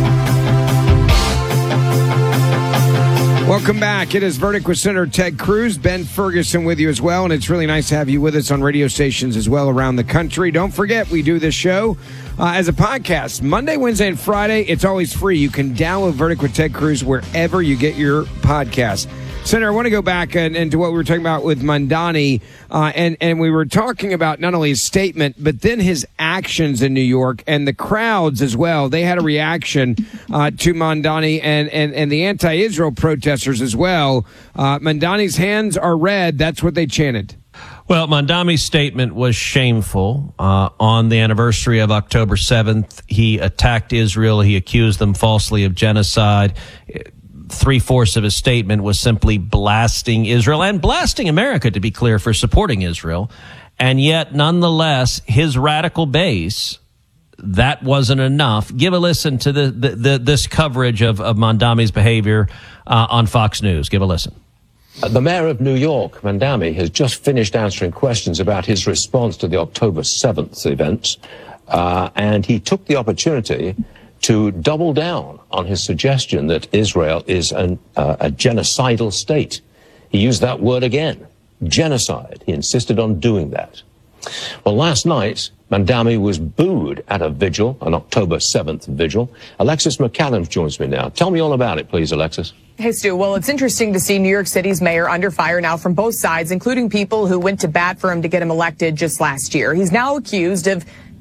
Welcome back. It is Verdict with Senator Ted Cruz. Ben Ferguson with you as well, and it's really nice to have you with us on radio stations as well around the country. Don't forget, we do this show uh, as a podcast Monday, Wednesday, and Friday. It's always free. You can download Verdict with Ted Cruz wherever you get your podcast. Senator, I want to go back and, and to what we were talking about with Mamdani, uh, and, and we were talking about not only his statement, but then his actions in New York and the crowds as well. They had a reaction uh, to Mamdani and, and, and the anti-Israel protesters as well. Uh, Mamdani's hands are red. That's what they chanted. Well, Mamdani's statement was shameful. Uh, on the anniversary of October seventh, he attacked Israel. He accused them falsely of genocide. Three-fourths of his statement was simply blasting Israel and blasting America, to be clear, for supporting Israel. And yet, nonetheless, his radical base, that wasn't enough. Give a listen to the, the, the this coverage of, of Mamdani's behavior uh, on Fox News. Give a listen. The mayor of New York, Mamdani, has just finished answering questions about his response to the October seventh events, uh, and he took the opportunity to double down on his suggestion that Israel is an, uh, a genocidal state. He used that word again, genocide. He insisted on doing that. Well, last night, Mamdani was booed at a vigil, an October seventh vigil. Alexis McCallum joins me now. Tell me all about it, please, Alexis. Hey, Stu. Well, it's interesting to see New York City's mayor under fire now from both sides, including people who went to bat for him to get him elected just last year. He's now accused of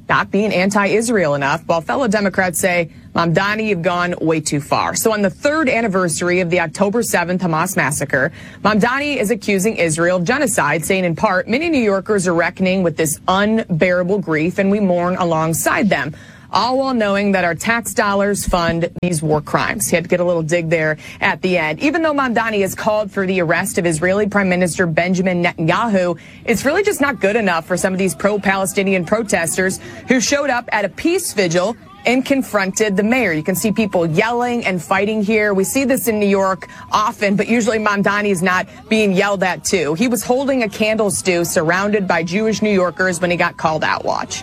not being anti-Israel enough, while fellow Democrats say, Mamdani, you've gone way too far. So on the third anniversary of the October seventh Hamas massacre, Mamdani is accusing Israel of genocide, saying in part, many New Yorkers are reckoning with this unbearable grief and we mourn alongside them. All while knowing that our tax dollars fund these war crimes. He had to get a little dig there at the end. Even though Mamdani has called for the arrest of Israeli Prime Minister Benjamin Netanyahu, it's really just not good enough for some of these pro-Palestinian protesters who showed up at a peace vigil and confronted the mayor. You can see people yelling and fighting here. We see this in New York often, but usually Mamdani is not being yelled at too. He was holding a candle stew surrounded by Jewish New Yorkers when he got called out. Watch.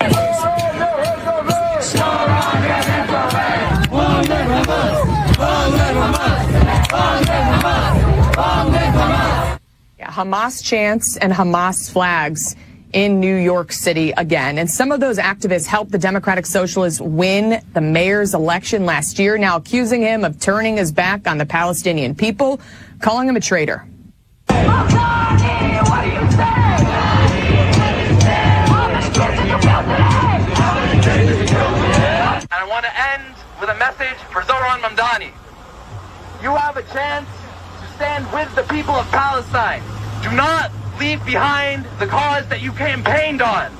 Yeah, Hamas chants and Hamas flags in New York City again. And some of those activists helped the Democratic Socialists win the mayor's election last year, now accusing him of turning his back on the Palestinian people, calling him a traitor. What do you say? And I want to end with a message for Zoran Mamdani. You have a chance to stand with the people of Palestine. Do not leave behind the cause that you campaigned on.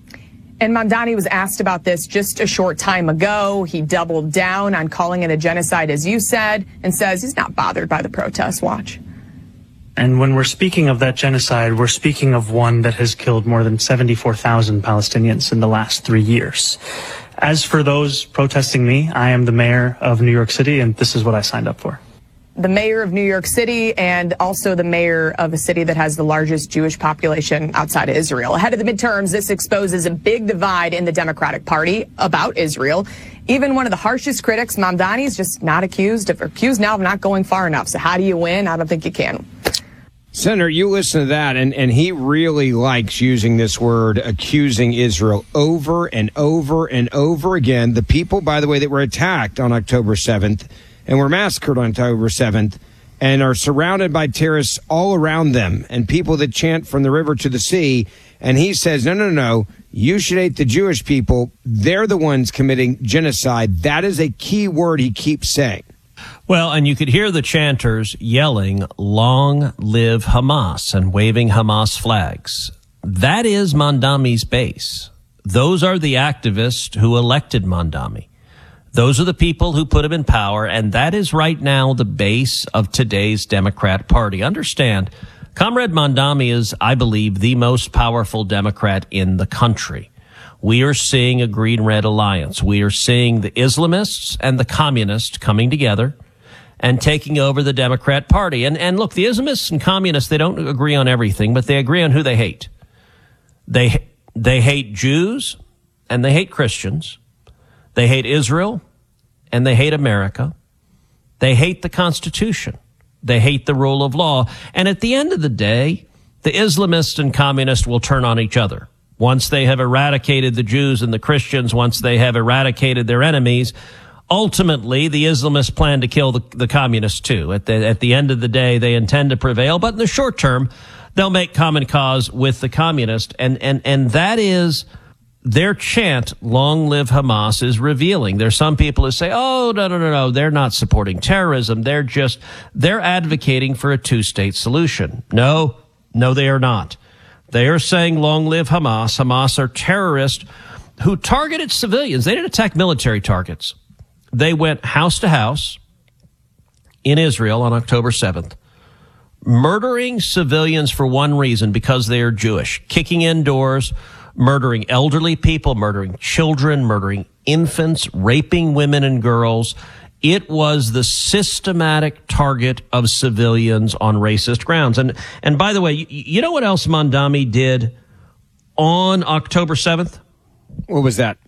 And Mamdani was asked about this just a short time ago. He doubled down on calling it a genocide, as you said, and says he's not bothered by the protests. Watch. And when we're speaking of that genocide, we're speaking of one that has killed more than seventy-four thousand Palestinians in the last three years. As for those protesting me, I am the mayor of New York City, and this is what I signed up for. The mayor of New York City and also the mayor of a city that has the largest Jewish population outside of Israel. Ahead of the midterms, this exposes a big divide in the Democratic Party about Israel. Even one of the harshest critics, Mamdani, is just not accused of, or accused now of not going far enough. So how do you win? I don't think you can. Senator, you listen to that, and, and he really likes using this word, accusing Israel, over and over and over again. The people, by the way, that were attacked on October seventh and were massacred on October seventh and are surrounded by terrorists all around them and people that chant from the river to the sea. And he says, no, no, no, you should hate the Jewish people. They're the ones committing genocide. That is a key word he keeps saying. Well, and you could hear the chanters yelling, long live Hamas, and waving Hamas flags. That is Mamdani's base. Those are the activists who elected Mamdani. Those are the people who put him in power, and that is right now the base of today's Democrat Party. Understand, Comrade Mamdani is, I believe, the most powerful Democrat in the country. We are seeing a green-red alliance. We are seeing the Islamists and the communists coming together and taking over the Democrat Party. And, and look, the Islamists and communists, they don't agree on everything, but they agree on who they hate. They, they hate Jews and they hate Christians. They hate Israel and they hate America. They hate the Constitution. They hate the rule of law. And at the end of the day, the Islamists and communists will turn on each other. Once they have eradicated the Jews and the Christians, once they have eradicated their enemies, ultimately the Islamists plan to kill the, the communists too. At the, at the end of the day, they intend to prevail. But in the short term, they'll make common cause with the communists. And, and, and that is their chant, long live Hamas, is revealing. There's some people who say, oh, no, no, no, no, they're not supporting terrorism. They're just, they're advocating for a two-state solution. No, no, they are not. They are saying long live Hamas. Hamas are terrorists who targeted civilians. They didn't attack military targets. They went house to house in Israel on October seventh, murdering civilians for one reason, because they are Jewish, kicking in doors, murdering elderly people, murdering children, murdering infants, raping women and girls. It was the systematic target of civilians on racist grounds. And and by the way, you, you know what else Mamdani did on October seventh? What was that?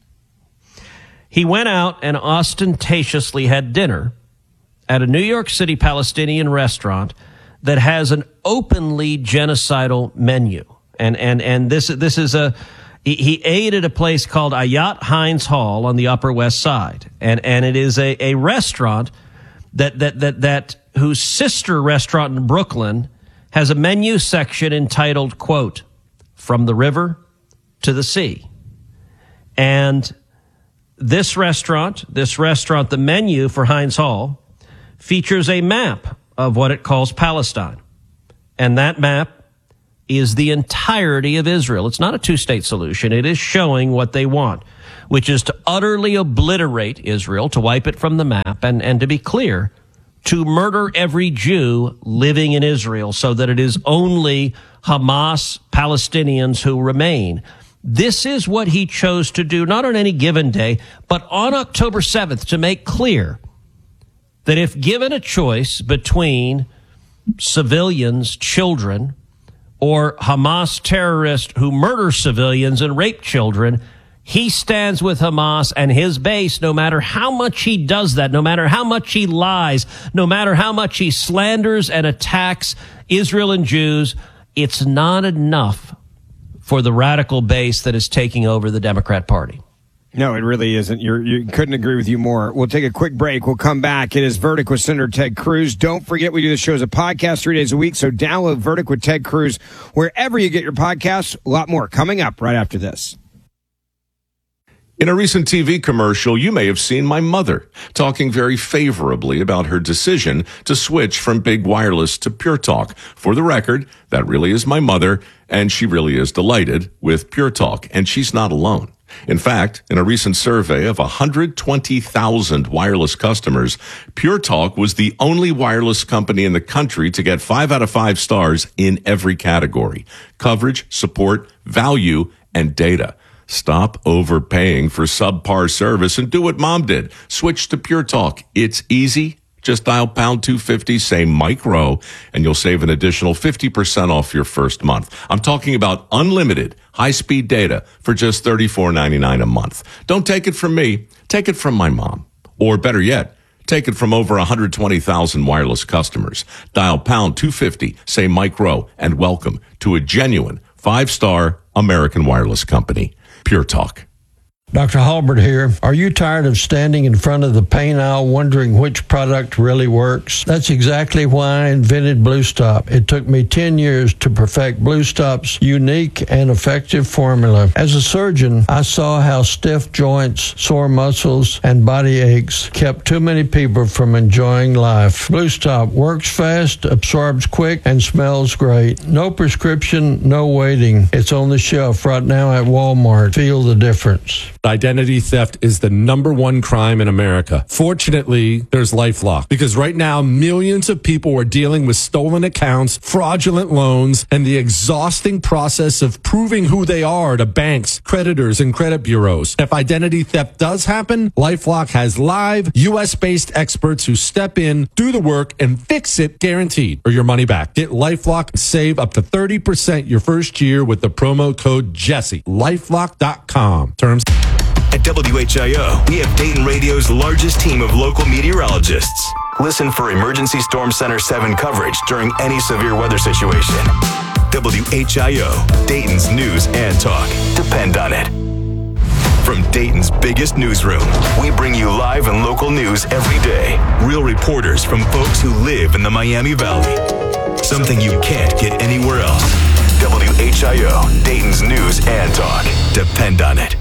He went out and ostentatiously had dinner at a New York City Palestinian restaurant that has an openly genocidal menu. And and and this this is a he, he ate at a place called Ayat Heinz Hall on the Upper West Side, and and it is a, a restaurant that that that that whose sister restaurant in Brooklyn has a menu section entitled, quote, "From the River to the Sea." And this restaurant, this restaurant, the menu for Heinz Hall features a map of what it calls Palestine. And that map is the entirety of Israel. It's not a two-state solution. It is showing what they want, which is to utterly obliterate Israel, to wipe it from the map, and, and to be clear, to murder every Jew living in Israel so that it is only Hamas Palestinians who remain. This is what he chose to do, not on any given day, but on October seventh, to make clear that if given a choice between civilians, children, or Hamas terrorists who murder civilians and rape children, he stands with Hamas and his base, no matter how much he does that, no matter how much he lies, no matter how much he slanders and attacks Israel and Jews. It's not enough for the radical base that is taking over the Democrat Party. No, it really isn't. You're, you couldn't agree with you more. We'll take a quick break. We'll come back. It is Verdict with Senator Ted Cruz. Don't forget, we do the show as a podcast three days a week, so download Verdict with Ted Cruz wherever you get your podcasts. A lot more coming up right after this. In a recent T V commercial, you may have seen my mother talking very favorably about her decision to switch from big wireless to Pure Talk. For the record, that really is my mother, and she really is delighted with Pure Talk, and she's not alone. In fact, in a recent survey of one hundred twenty thousand wireless customers, Pure Talk was the only wireless company in the country to get five out of five stars in every category: coverage, support, value, and data. Stop overpaying for subpar service and do what Mom did. Switch to Pure Talk. It's easy. Just dial pound two fifty, say Mike Rowe, and you'll save an additional fifty percent off your first month. I'm talking about unlimited high-speed data for just thirty-four ninety-nine a month. Don't take it from me. Take it from my mom. Or better yet, take it from over one hundred twenty thousand wireless customers. Dial pound two fifty, say Mike Rowe, and welcome to a genuine five-star American wireless company. Pure Talk. Doctor Halbert here. Are you tired of standing in front of the paint aisle wondering which product really works? That's exactly why I invented Blue Stop. It took me ten years to perfect Blue Stop's unique and effective formula. As a surgeon, I saw how stiff joints, sore muscles, and body aches kept too many people from enjoying life. Blue Stop works fast, absorbs quick, and smells great. No prescription, no waiting. It's on the shelf right now at Walmart. Feel the difference. Identity theft is the number one crime in America. Fortunately, there's LifeLock, because right now millions of people are dealing with stolen accounts, fraudulent loans, and the exhausting process of proving who they are to banks, creditors, and credit bureaus. If identity theft does happen, LifeLock has live U S-based experts who step in, do the work, and fix it guaranteed, or your money back. Get LifeLock and save up to thirty percent your first year with the promo code Jesse. LifeLock dot com. Terms. At W H I O, we have Dayton Radio's largest team of local meteorologists. Listen for Emergency Storm Center seven coverage during any severe weather situation. W H I O, Dayton's news and talk. Depend on it. From Dayton's biggest newsroom, we bring you live and local news every day. Real reporters from folks who live in the Miami Valley. Something you can't get anywhere else. W H I O, Dayton's news and talk. Depend on it.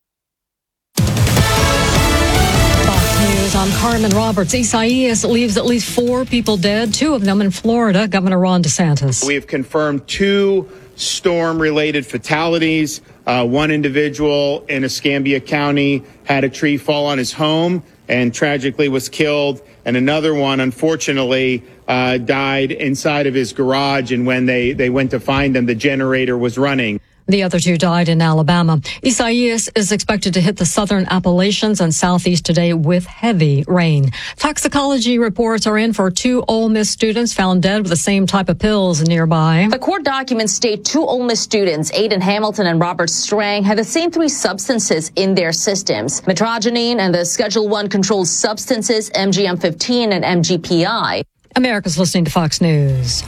I'm Carmen Roberts. Isaias leaves at least four people dead, two of them in Florida. Governor Ron DeSantis. We have confirmed two storm-related fatalities. Uh, one individual in Escambia County had a tree fall on his home and tragically was killed. And another one, unfortunately, uh, died inside of his garage. And when they, they went to find him, the generator was running. The other two died in Alabama. Isaias is expected to hit the southern Appalachians and southeast today with heavy rain. Toxicology reports are in for two Ole Miss students found dead with the same type of pills nearby. The court documents state two Ole Miss students, Aiden Hamilton and Robert Strang, had the same three substances in their systems: metrogenine and the Schedule One controlled substances M G M fifteen and M G P I. America's listening to Fox News.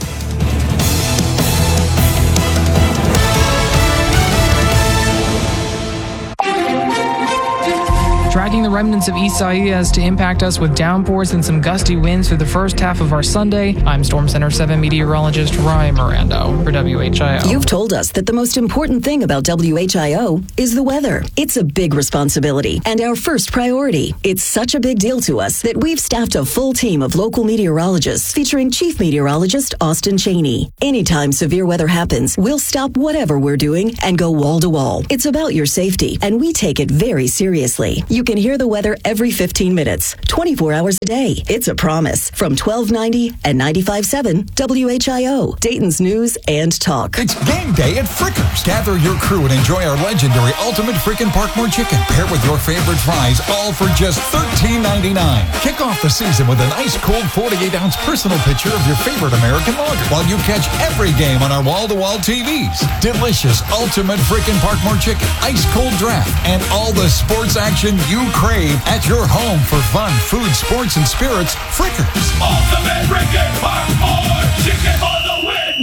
tracking the remnants of Isaias to impact us with downpours and some gusty winds through the first half of our Sunday. I'm Storm Center seven meteorologist Ryan Mirando for W H I O. You've told us that the most important thing about W H I O is the weather. It's a big responsibility and our first priority. It's such a big deal to us that we've staffed a full team of local meteorologists featuring Chief Meteorologist Austin Cheney. Anytime severe weather happens, we'll stop whatever we're doing and go wall to wall. It's about your safety, and we take it very seriously. You can hear the weather every fifteen minutes, twenty-four hours a day. It's a promise from twelve ninety and ninety-five point seven W H I O, Dayton's News and Talk. It's game day at Frickers. Gather your crew and enjoy our legendary Ultimate Frickin' Parkmore Chicken, paired with your favorite fries, all for just thirteen ninety-nine. Kick off the season with an ice-cold forty-eight ounce personal picture of your favorite American lager, while you catch every game on our wall-to-wall T Vs. Delicious Ultimate Frickin' Parkmore Chicken, ice-cold draft, and all the sports action you crave at your home for fun, food, sports, and spirits. Frickers. Ultimate Frickin' Parkmore Chicken for the win!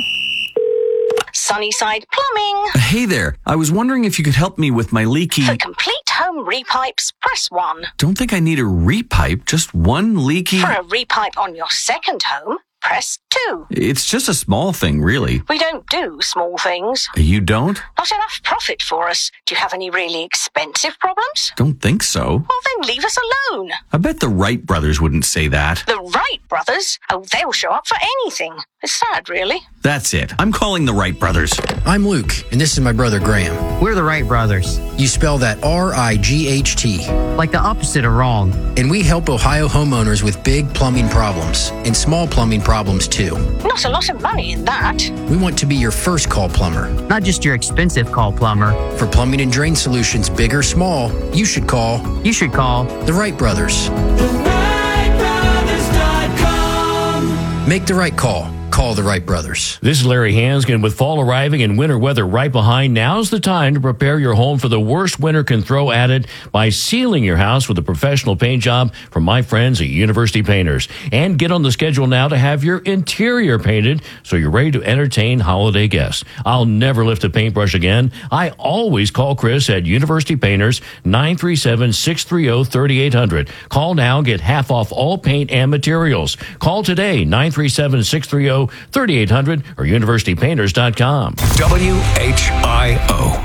Sunnyside Plumbing. Hey there. I was wondering if you could help me with my leaky... For complete home repipes, press one. Don't think I need a repipe, just one leaky... For a repipe on your second home, press two. It's just a small thing, really. We don't do small things. You don't? Not enough profit for us. Do you have any really expensive problems? Don't think so. Well, then leave us alone. I bet the Wright brothers wouldn't say that. The Wright brothers? Oh, they'll show up for anything. It's sad, really. That's it. I'm calling the Wright brothers. I'm Luke, and this is my brother Graham. We're the Wright brothers. You spell that R I G H T. Like the opposite of wrong. And we help Ohio homeowners with big plumbing problems and small plumbing problems too. Not a lot of money in that. We want to be your first call plumber. Not just your expensive call plumber. For plumbing and drain solutions, big or small, you should call. You should call the Wright brothers. the wright brothers dot com. Make the right call. Call the Wright brothers. This is Larry Hanskin. With fall arriving and winter weather right behind, now's the time to prepare your home for the worst winter can throw at it by sealing your house with a professional paint job from my friends at University Painters. And get on the schedule now to have your interior painted so you're ready to entertain holiday guests. I'll never lift a paintbrush again. I always call Chris at University Painters, nine three seven, six three zero, three eight zero zero. Call now, get half off all paint and materials. Call today, nine three seven, six three zero, three eight zero zero or university painters dot com. W H I O.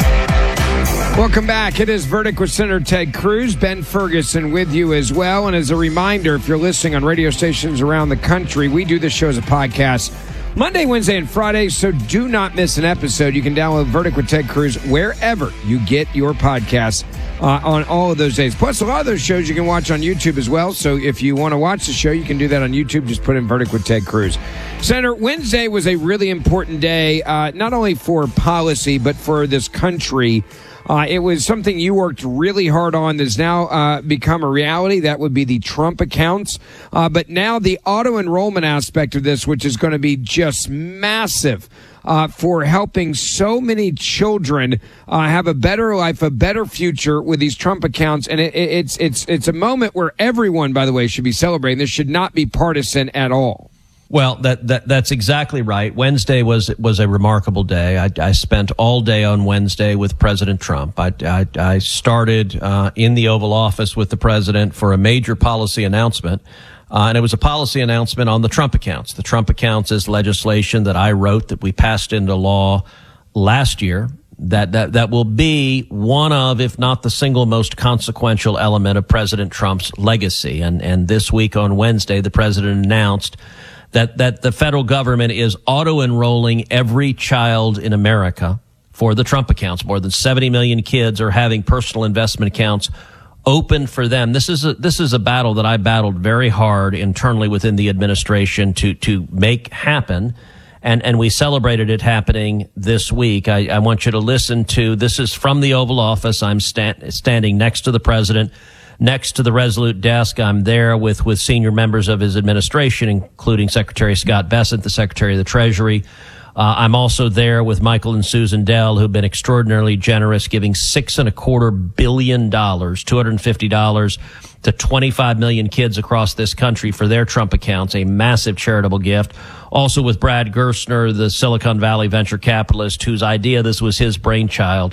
Welcome back. It is Verdict with Senator Ted Cruz. Ben Ferguson with you as well. And as a reminder, if you're listening on radio stations around the country, we do this show as a podcast Monday, Wednesday, and Friday, so do not miss an episode. You can download Verdict with Ted Cruz wherever you get your podcasts uh, on all of those days. Plus, a lot of those shows you can watch on YouTube as well. So if you want to watch the show, you can do that on YouTube. Just put in Verdict with Ted Cruz. Senator, Wednesday was a really important day, uh, not only for policy, but for this country. Uh, it was something you worked really hard on that's now uh, become a reality. That would be the Trump accounts. Uh, but now the auto enrollment aspect of this, which is going to be just massive uh, for helping so many children uh, have a better life, a better future with these Trump accounts. And it, it, it's it's it's a moment where everyone, by the way, should be celebrating. This should not be partisan at all. Well, that, that that's exactly right. Wednesday was was a remarkable day. I, I spent all day on Wednesday with President Trump. I, I, I started uh, in the Oval Office with the president for a major policy announcement, uh, and it was a policy announcement on the Trump accounts. The Trump accounts is legislation that I wrote that we passed into law last year. That that that will be one of, if not the single most consequential element of President Trump's legacy. And and this week on Wednesday, the president announced that that the federal government is auto-enrolling every child in America for the Trump accounts. More than seventy million kids are having personal investment accounts open for them. This is a, this is a battle that I battled very hard internally within the administration to to make happen. And, and we celebrated it happening this week. I, I want you to listen to, this is from the Oval Office. I'm stand, standing next to the president, next to the Resolute desk. I'm there with, with senior members of his administration, including Secretary Scott Bessent, the Secretary of the Treasury. Uh, I'm also there with Michael and Susan Dell, who've been extraordinarily generous, giving six and a quarter billion dollars, two hundred fifty dollars to twenty-five million kids across this country for their Trump accounts, a massive charitable gift. Also with Brad Gerstner, the Silicon Valley venture capitalist, whose idea, this was his brainchild,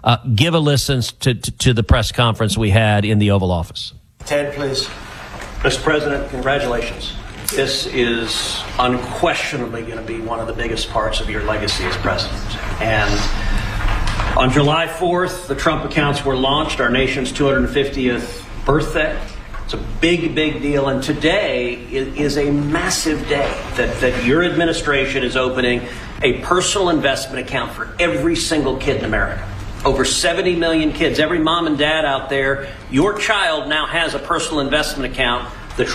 Uh, give a listen to, to, to the press conference we had in the Oval Office. Ted, please. Mister President, congratulations. This is unquestionably going to be one of the biggest parts of your legacy as president. And on July fourth, the Trump accounts were launched, our nation's two hundred fiftieth birthday. It's a big, big deal. And today is a massive day that, that your administration is opening a personal investment account for every single kid in America. Over seventy million kids, every mom and dad out there, your child now has a personal investment account